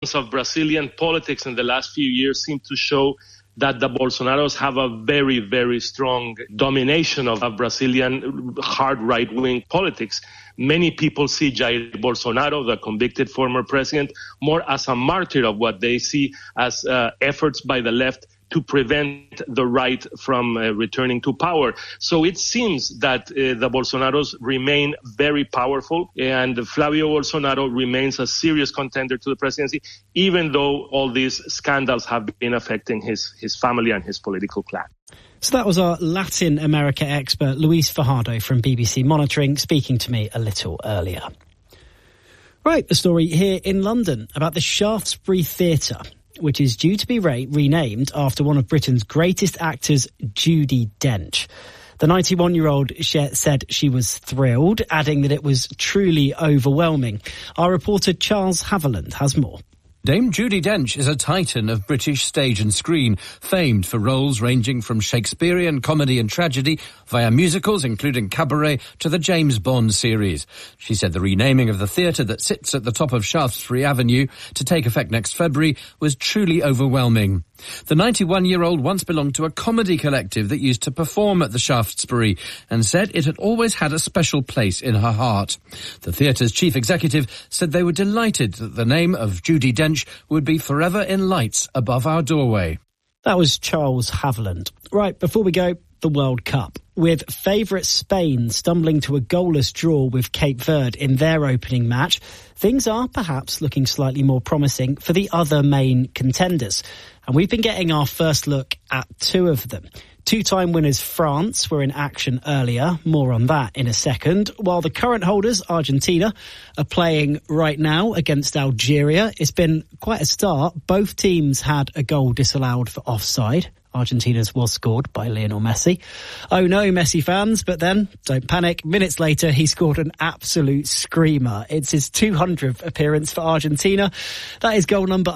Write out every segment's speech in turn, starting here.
of Brazilian politics in the last few years seem to show that the Bolsonaros have a very, very strong domination of Brazilian hard right-wing politics. Many people see Jair Bolsonaro, the convicted former president, more as a martyr of what they see as efforts by the left to prevent the right from returning to power. So it seems that the Bolsonaros remain very powerful, and Flavio Bolsonaro remains a serious contender to the presidency, even though all these scandals have been affecting his family and his political clan. So that was our Latin America expert, Luis Fajardo from BBC Monitoring, speaking to me a little earlier. Right, a story here in London about the Shaftesbury Theatre, which is due to be renamed after one of Britain's greatest actors, Judi Dench. The 91-year-old said she was thrilled, adding that it was truly overwhelming. Our reporter Charles Haviland has more. Dame Judi Dench is a titan of British stage and screen, famed for roles ranging from Shakespearean comedy and tragedy via musicals, including Cabaret, to the James Bond series. She said the renaming of the theatre that sits at the top of Shaftesbury Avenue to take effect next February was truly overwhelming. The 91-year-old once belonged to a comedy collective that used to perform at the Shaftesbury and said it had always had a special place in her heart. The theatre's chief executive said they were delighted that the name of Judi Dench would be forever in lights above our doorway. That was Charles Haviland. Right, before we go, the World Cup. With favourite Spain stumbling to a goalless draw with Cape Verde in their opening match, things are perhaps looking slightly more promising for the other main contenders. And we've been getting our first look at two of them. Two-time winners France were in action earlier, more on that in a second, while the current holders, Argentina, are playing right now against Algeria. It's been quite a start. Both teams had a goal disallowed for offside. Argentina's was scored by Lionel Messi. Oh no, Messi fans, but then, don't panic, minutes later he scored an absolute screamer. It's his 200th appearance for Argentina. That is goal number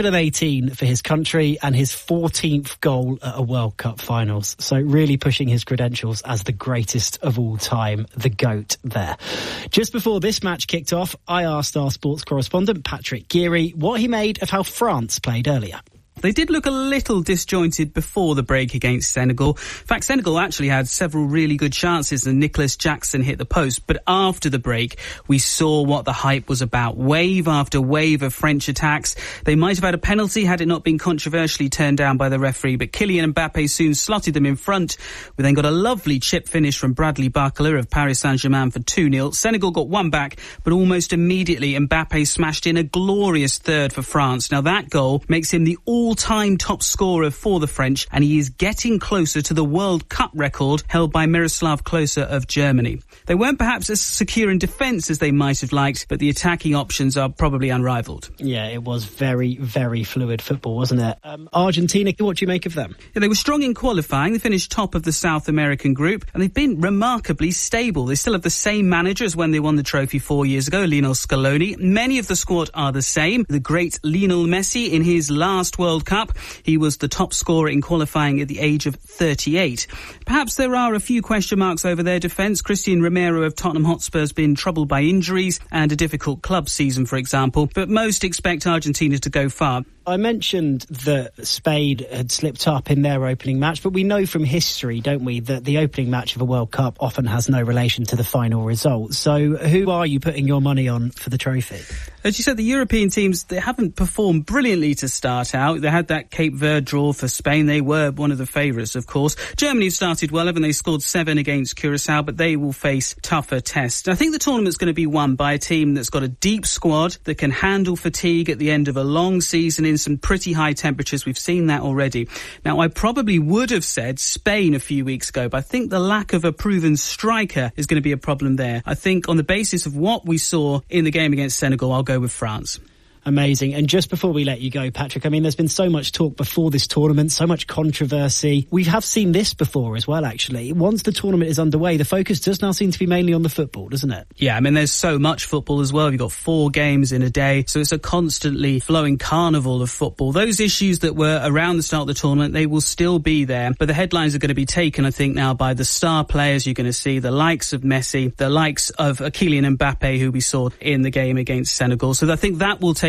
118 for his country and his 14th goal at a World Cup finals. So really pushing his credentials as the greatest of all time, the GOAT there. Just before this match kicked off, I asked our sports correspondent Patrick Geary what he made of how France played earlier. They did look a little disjointed before the break against Senegal. In fact, Senegal actually had several really good chances and Nicholas Jackson hit the post. But after the break, we saw what the hype was about. Wave after wave of French attacks. They might have had a penalty had it not been controversially turned down by the referee. But Kylian Mbappe soon slotted them in front. We then got a lovely chip finish from Bradley Barcola of Paris Saint-Germain for 2-0. Senegal got one back, but almost immediately Mbappe smashed in a glorious third for France. Now that goal makes him the all-time top scorer for the French, and he is getting closer to the World Cup record held by Miroslav Klose of Germany. They weren't perhaps as secure in defence as they might have liked, but the attacking options are probably unrivalled. Yeah, it was very, very fluid football, wasn't it? Argentina, what do you make of them? Yeah, they were strong in qualifying. They finished top of the South American group, and they've been remarkably stable. They still have the same manager as when they won the trophy 4 years ago, Lionel Scaloni. Many of the squad are the same. The great Lionel Messi in his last World Cup, he was the top scorer in qualifying at the age of 38. Perhaps there are a few question marks over their defence. Christian Romero of Tottenham Hotspur has been troubled by injuries and a difficult club season, for example, but most expect Argentina to go far. I mentioned that Spain had slipped up in their opening match, but we know from history, don't we, that the opening match of a World Cup often has no relation to the final result. So who are you putting your money on for the trophy? As you said, the European teams, they haven't performed brilliantly to start out. They had that Cape Verde draw for Spain. They were one of the favourites, of course. Germany started well, haven't they? Scored 7 against Curacao, but they will face tougher tests. I think the tournament's going to be won by a team that's got a deep squad that can handle fatigue at the end of a long season in some pretty high temperatures. We've seen that already. Now, I probably would have said Spain a few weeks ago, but I think the lack of a proven striker is going to be a problem there. I think on the basis of what we saw in the game against Senegal, I'll go with France. Amazing. And just before we let you go, Patrick, I mean, there's been so much talk before this tournament, so much controversy. We have seen this before as well, actually. Once the tournament is underway, the focus does now seem to be mainly on the football, doesn't it? Yeah, I mean, there's so much football as well. You've got 4 games in a day, so it's a constantly flowing carnival of football. Those issues that were around the start of the tournament, they will still be there, but the headlines are going to be taken, I think, now by the star players. You're going to see the likes of Messi, the likes of Kylian Mbappe, who we saw in the game against Senegal. So I think that will take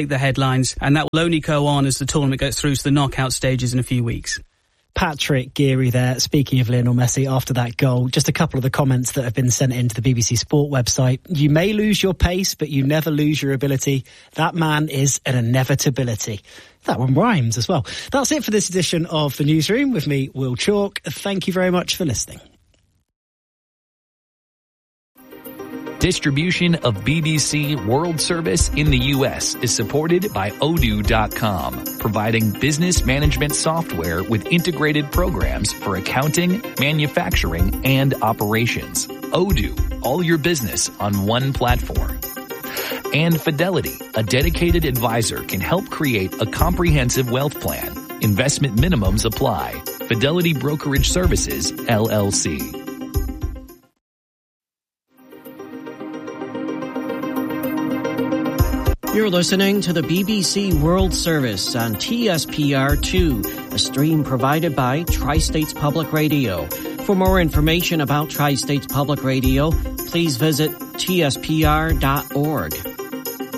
the headlines, and that will only go on as the tournament goes through to the knockout stages in a few weeks. Patrick Geary there, speaking of Lionel Messi after that goal. Just a couple of the comments that have been sent into the BBC Sport website. You may lose your pace, but you never lose your ability. That man is an inevitability. That one rhymes as well. That's it for this edition of The Newsroom with me, Will Chalk. Thank you very much for listening. Distribution of BBC World Service in the U.S. is supported by Odoo.com, providing business management software with integrated programs for accounting, manufacturing, and operations. Odoo, all your business on one platform. And Fidelity, a dedicated advisor, can help create a comprehensive wealth plan. Investment minimums apply. Fidelity Brokerage Services, LLC. You're listening to the BBC World Service on TSPR2, a stream provided by Tri-States Public Radio. For more information about Tri-States Public Radio, please visit tspr.org.